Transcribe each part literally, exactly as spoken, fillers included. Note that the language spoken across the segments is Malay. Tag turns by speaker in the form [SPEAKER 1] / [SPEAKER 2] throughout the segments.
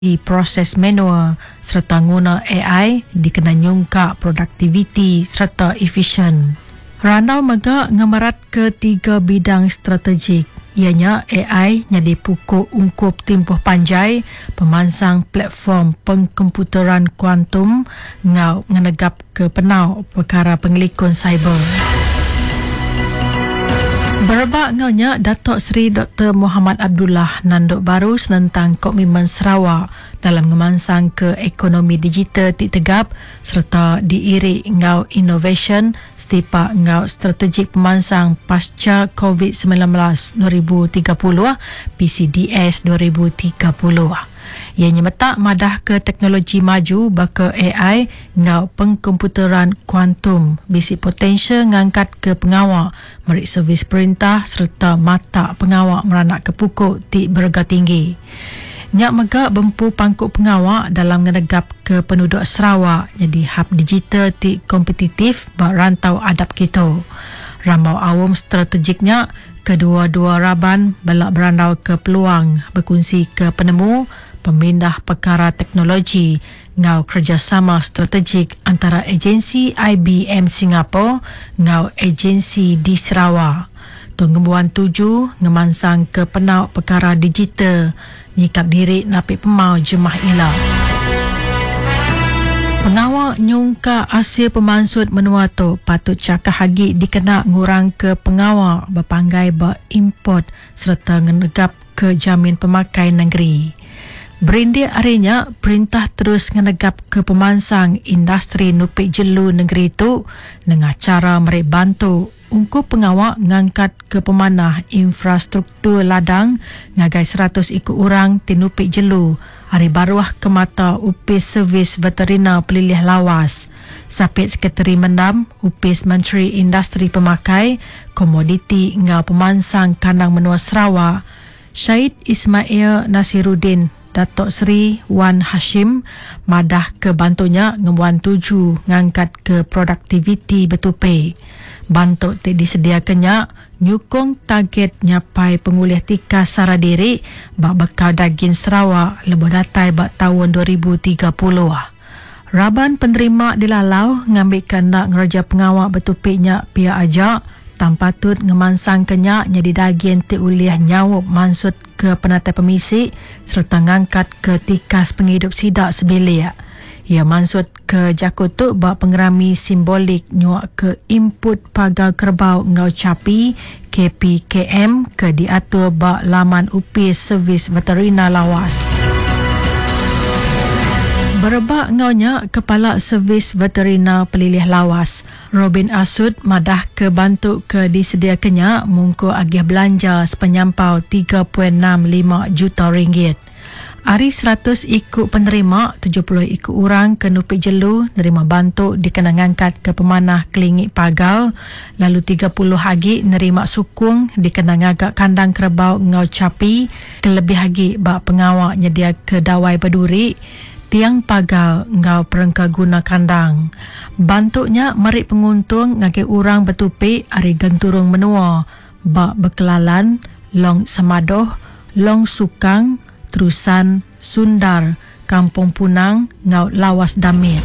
[SPEAKER 1] di proses manual serta guna A I dikena nyungka produktiviti serta efisien. Ranau Megak ngemarat ke tiga bidang strategik, ianya A I nyadi pukul ungkup timpuh panjai, pemansang platform pengkomputeran kuantum, ngau ngenegap ke penau perkara pengelikun cyber. Berbak ngaunya Datuk Seri Doktor Muhammad Abdullah nanduk baru senentang komitmen Sarawak dalam ngemansang ke ekonomi digital ti tegap serta diiri ngau innovation setipa ngau strategik pemansang pasca COVID sembilan belas dua ribu tiga puluh P C D S dua ribu tiga puluh. Ianya metak madah ke teknologi maju baka A I ngau pengkomputeran kuantum bisi potensial ngangkat ke pengawak merik servis perintah serta mata pengawak meranak ke pukul ti berga tinggi. Nyak Megak bempu pangkuk pengawak dalam menegap ke penduduk Sarawak jadi hub digital ti kompetitif bak rantau adab kita. Ramau awam strategiknya kedua-dua raban belak berandau ke peluang berkongsi ke penemu pemindah perkara teknologi ngau kerjasama strategik antara agensi I B M Singapura ngau agensi di Sarawak. Tungguan tuju ngemansang ke penau perkara digital nyikap diri napi pemau jemah ilau. Pengawak nyungka hasil pemansut menua tu patut cakap hagi dikena ngurang ke pengawak berpanggai berimport serta ngenegap ke jamin pemakai negeri. Berindik harinya, perintah terus ngenegap ke pemansang industri nupik jelu negeri itu dengan cara mereka bantu ungkup pengawak ngangkat ke pemanah infrastruktur ladang ngagai seratus ikut orang tinupik jelu hari baruah ke mata upis servis veterina pelilih lawas. Sapit Sekretari Mendam, upis Menteri Industri Pemakai, Komoditi ngau pemansang kandang menua Sarawak, Syed Ismail Nasiruddin Datuk Seri Wan Hashim madah ke bantunya ngebuan tuju ngangkat ke produktiviti betupe. Bantu ti disediakannya nyukung target nyapai pengulih tika sara diri bak bekal daging Sarawak lebih datai bak tahun dua ribu tiga puluh. Raban penerima dilalau ngambilkan nak ngeraja pengawak betupiknya pihak ajak tanpa patut ngemansang kenyak jadi daging ti uliah nyawup mansut ke penatai pemisik serta ngangkat ke tikas penghidup sidak sebilik. Ia mansut ke jakutuk bak pengerami simbolik nyuak ke input pagar kerbau ngau capi K P K M ke diatur bak laman upis servis veterina lawas. Berebak ngaunya Kepala Servis Veterina Pelilih Lawas, Robin Asud madah ke bantu ke disediakannya mungku agih belanja sepenyampau tiga perpuluhan enam lima juta ringgit. Hari seratus ikut penerima, tujuh puluh ikut orang ke nupik jelu nerima bantu dikena ngangkat ke pemanah kelingik pagar, lalu tiga puluh hagi nerima sukung dikena ngagak kandang kerbau ngau capi, kelebih hagi bak pengawak nyedia ke dawai berduri, tiang pagar ngau perengka guna kandang. Bantuknya merik penguntung ngake orang betupik hari genturung menua, bak berkelalan, long samadoh, long sukang, terusan Sundar, Kampung Punang, ngau lawas damit.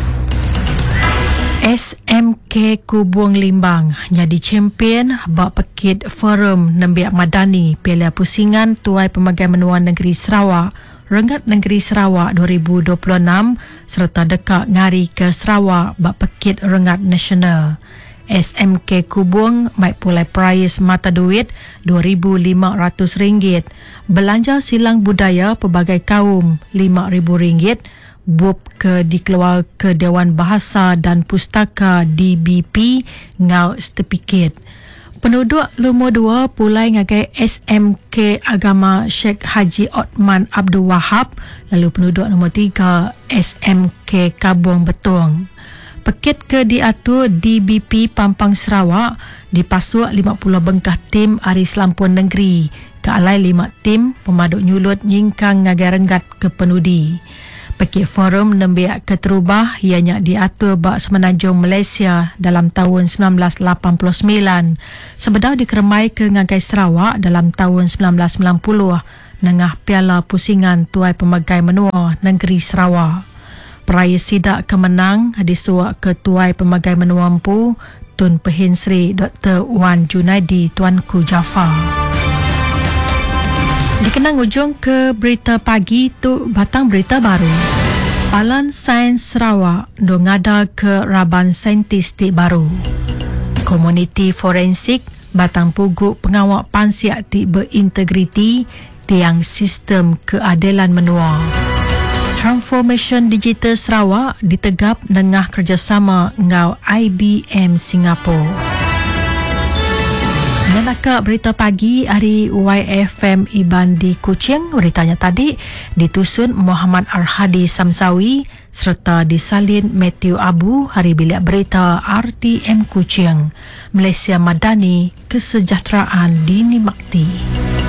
[SPEAKER 1] S M K Kubuang Limbang jadi champion bak pekit forum Nembiak Madani Piala Pusingan Tuai Pemagai Menua Negeri Sarawak Rengat Negeri Sarawak dua ribu dua puluh enam serta dekat ngari ke Sarawak bak pekit Rengat Nasional. S M K Kubuang mai pulai prize mata duit dua ribu lima ratus ringgit, belanja silang budaya pelbagai kaum lima ribu ringgit, bup ke dikeluar ke Dewan Bahasa dan Pustaka D B P ngau sertifikat. Penduduk nombor dua pulai ngagai S M K Agama Sheikh Haji Othman Abdul Wahab, lalu penduduk nombor tiga S M K Kabuang Betung. Pekit ke diatur D B P Pampang Sarawak dipasuk lima puluh bengkah tim Hari Selampun Negeri ke alai lima tim pemaduk nyulut nyingkang ngagai renggat ke penudi. Pekit forum nembiak keterubah ianya diatur bak Semenanjung Malaysia dalam tahun sembilan belas lapan puluh sembilan sebedau dikeremai ke ngagai Sarawak dalam tahun sembilan belas sembilan puluh nengah Piala Pusingan Tuai Pemagai Menua Negeri Sarawak. Peraya sidak kemenang disuak Ketuai Pemagai Menua Empu Tun Pehin Sri Doktor Wan Junaidi Tuanku Jaafar. Dikenang ujung ke berita pagi tu batang berita baru. Balan Sains Sarawak dongada ke Raban Saintistik Baru. Komuniti forensik batang puguk pengawak pansiak ti berintegriti tiang sistem keadilan menua. Transformation Digital Sarawak ditegap dengah kerjasama ngau I B M Singapura. Menakak berita pagi hari Y F M Iban di Kuching, beritanya tadi ditusun Muhammad Arhadi Samsawi serta disalin Matthew Abu hari bilik berita R T M Kuching. Malaysia Madani, kesejahteraan dinikmati.